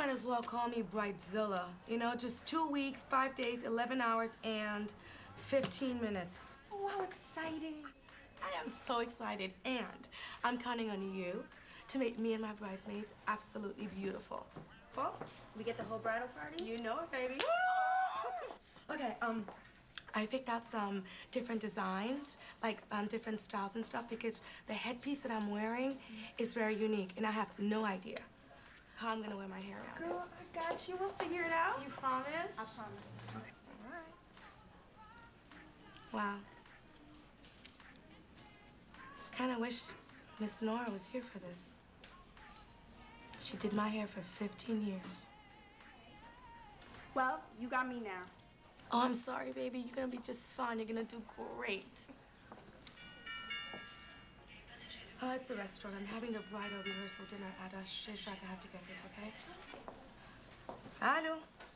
as well call me Bridezilla. You know, just 2 weeks, 5 days, 11 hours, and 15 minutes. Oh, how exciting. I am so excited, and I'm counting on you to make me and my bridesmaids absolutely beautiful. Well, We get the whole bridal party? you know it, baby. Okay, I picked out some different designs, like different styles and stuff, because the headpiece that I'm wearing is very unique, and I have no idea how I'm gonna wear my hair around it. Girl, I got you. We'll figure it out. You promise? I promise. Okay. All right. Wow. Kinda wish Miss Nora was here for this. She did my hair for 15 years. Well, you got me now. Oh, I'm sorry, baby. You're gonna be just fine. You're gonna do great. It's a restaurant. I'm having the bridal rehearsal dinner at a Shishak. I have to get this, okay? Allô?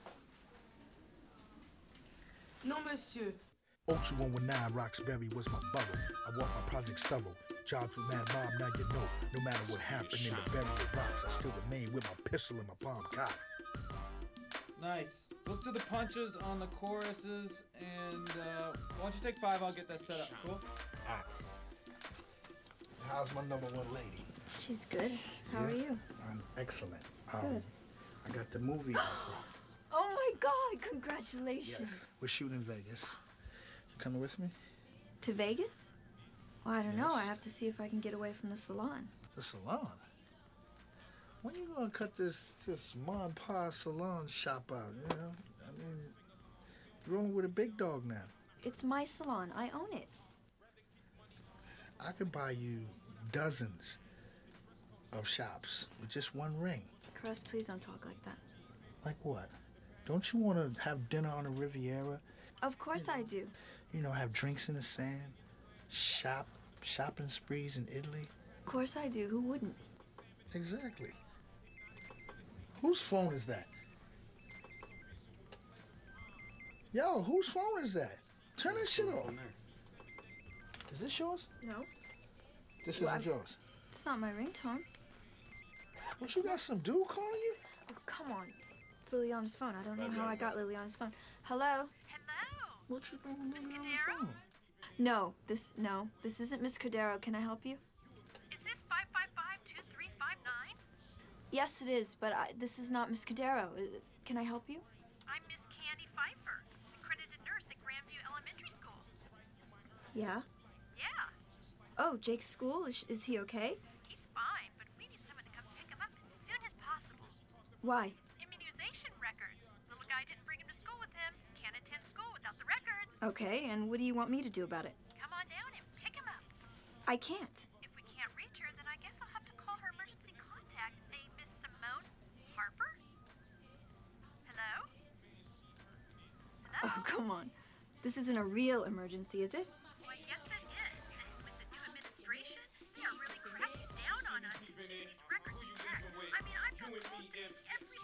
Non, monsieur. 02119 Roxbury was my borough. I walk my projects thorough. Jobs with Mad Mom, now you know. No matter what happened in the burial rocks, I still remain with my pistol in my palm cock. Nice. Let's do the punches on the choruses, and why don't you take 5? I'll get that set up. Cool? All right. How's my number one lady? She's good. How are you? I'm excellent. Good. I got the movie offer. Oh my God! Congratulations. Yes. We're shooting in Vegas. You coming with me? To Vegas? Well, I don't know. Yes. I have to see if I can get away from the salon. The salon? When you gonna cut this mom and pa salon shop out, you know? I mean, you're rolling with a big dog now. It's my salon. I own it. I could buy you dozens of shops with just one ring. Caress, please don't talk like that. Like what? Don't you want to have dinner on the Riviera? Of course I do. You know, have drinks in the sand? Shopping sprees in Italy? Of course I do. Who wouldn't? Exactly. Whose phone is that? Yo, whose phone is that? Turn that shit off. Is this yours? No. This Well, isn't yours. It's not my ringtone. What, you got some dude calling you? Oh, come on. It's Liliana's phone. I don't know how I got Liliana's phone. Hello? Hello. What you doing with Liliana's phone? No, this isn't Miss Cordero. Can I help you? Is this 555-2359? Yes, it is, but this is not Miss Cordero. Can I help you? I'm Miss Candy Pfeiffer, accredited nurse at Grandview Elementary School. Yeah. Yeah, Oh, Jake's school? Is he okay? he's fine, but we need someone to come pick him up as soon as possible. Why? Immunization records. Little guy didn't bring him to school with him. Can't attend school without the records. Okay, and what do you want me to do about it? Come on down and pick him up. I can't. If we can't reach her, then I guess I'll have to call her emergency contact, a Miss Simone Harper. Hello? Hello? Oh, come on. This isn't a real emergency, is it? Well, yes, it is. And with the new administration, they are really cracking down on us to get these records checked. I mean, I've got calls every